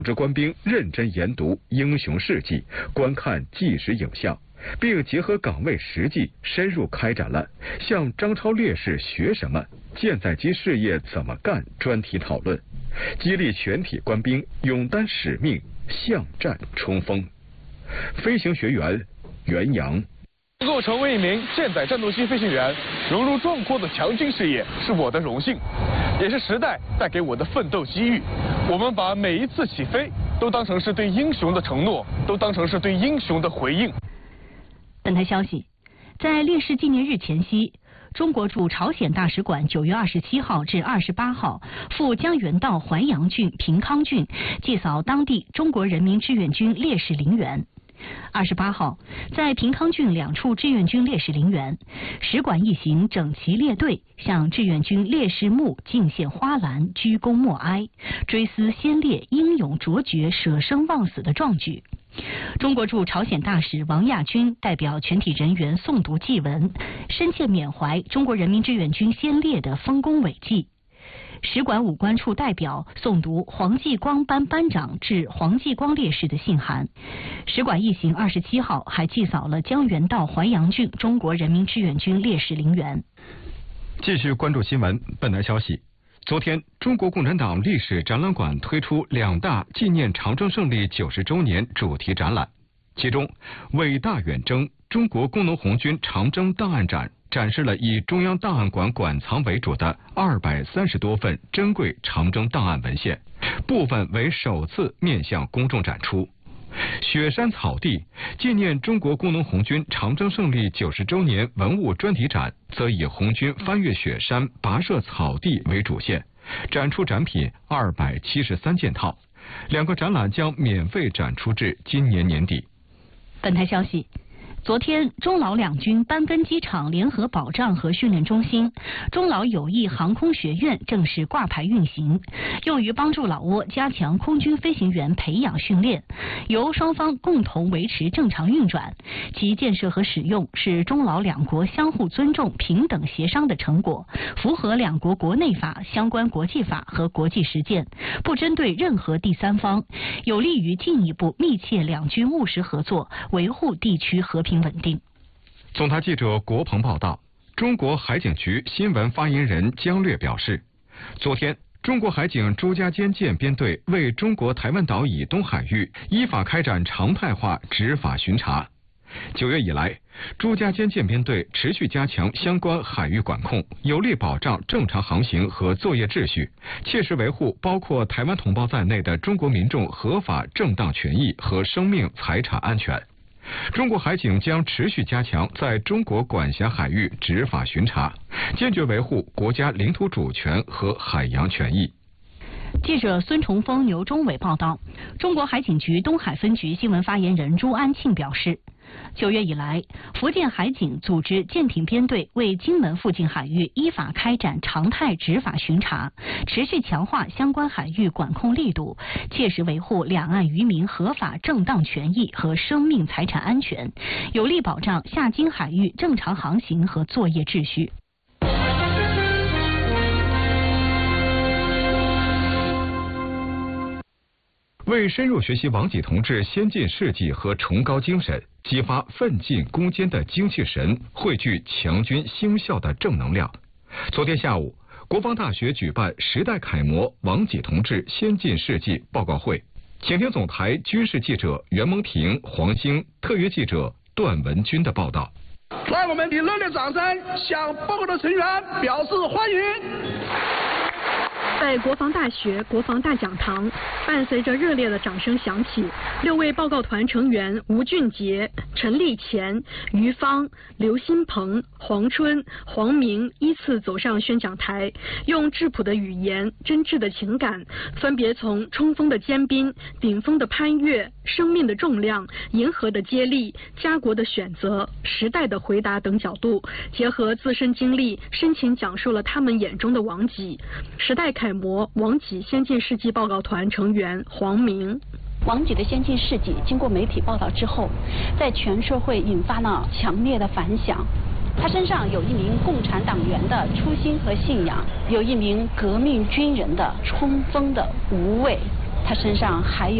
这官兵认真研读英雄事迹，观看纪实影像，并结合岗位实际，深入开展了向张超烈士学什么、舰载机事业怎么干专题讨论，激励全体官兵勇担使命，向战冲锋。飞行学员袁洋。 能够成为一名舰载战斗机飞行员，融入壮阔的强军事业，是我的荣幸，也是时代带给我的奋斗机遇。我们把每一次起飞都当成是对英雄的承诺，都当成是对英雄的回应。 本台消息，在烈士纪念日前夕，中国驻朝鲜大使馆9月27号至28号赴江原道淮阳郡、平康郡祭扫当地中国人民志愿军烈士陵园。28号，在平康郡2处志愿军烈士陵园，使馆一行整齐列队，向志愿军烈士墓敬献花篮，鞠躬默哀，追思先烈英勇卓绝、舍生忘死的壮举。中国驻朝鲜大使王亚军代表全体人员诵读祭文，深切缅怀中国人民志愿军先烈的丰功伟绩。使馆武官处代表诵读黄继光班班长致黄继光烈士的信函。使馆一行27号还祭扫了江原道淮阳郡中国人民志愿军烈士陵园。 继续关注新闻，本台消息，昨天，中国共产党历史展览馆推出2大纪念长征胜利90周年主题展览，其中伟大远征中国工农红军长征档案展展示了以中央档案馆馆藏为主的230多份珍贵长征档案文献，部分为首次面向公众展出。雪山草地纪念中国工农红军长征胜利90周年文物专题展则以红军翻越雪山、跋涉草地为主线，展出展品273件套。2个展览将免费展出至今年年底。 本台消息，昨天，中老两军班根机场联合保障和训练中心、中老友谊航空学院正式挂牌运行，用于帮助老挝加强空军飞行员培养训练，由双方共同维持正常运转。其建设和使用是中老两国相互尊重、平等协商的成果，符合两国国内法、相关国际法和国际实践，不针对任何第三方，有利于进一步密切两军务实合作，维护地区和平稳定。 总台记者国鹏报道，中国海警局新闻发言人姜略表示，昨天，中国海警朱家尖舰编队为中国台湾岛以东海域依法开展常态化执法巡查。9月以来，朱家尖舰编队持续加强相关海域管控，有力保障正常航行和作业秩序，切实维护包括台湾同胞在内的中国民众合法正当权益和生命财产安全。中国海警将持续加强在中国管辖海域执法巡查，坚决维护国家领土主权和海洋权益。 记者孙崇峰、牛忠伟报道，中国海警局东海分局新闻发言人朱安庆表示，9月以来，福建海警组织舰艇编队为金门附近海域依法开展常态执法巡查，持续强化相关海域管控力度，切实维护两岸渔民合法正当权益和生命财产安全，有力保障下金海域正常航行和作业秩序。 为深入学习王济同志先进事迹和崇高精神，激发奋进攻坚的精气神，汇聚强军兴校的正能量。昨天下午，国防大学举办时代楷模王济同志先进事迹报告会，请听总台军事记者袁蒙平、黄兴，特约记者段文军的报道。 让我们以热烈掌声向报告的成员表示欢迎。 在国防大学国防大讲堂，伴随着热烈的掌声响起，6位报告团成员吴俊杰、陈立乾、于芳、刘新鹏、黄春、黄明依次走上宣讲台，用质朴的语言、真挚的情感，分别从冲锋的坚冰、顶峰的攀越、生命的重量、银河的接力、家国的选择、时代的回答等角度，结合自身经历，深情讲述了他们眼中的王济。时代楷模王济先进事迹报告团成员黄明。 王济的先进事迹经过媒体报道之后，在全社会引发了强烈的反响。他身上有一名共产党员的初心和信仰，有一名革命军人的冲锋的无畏他身上还有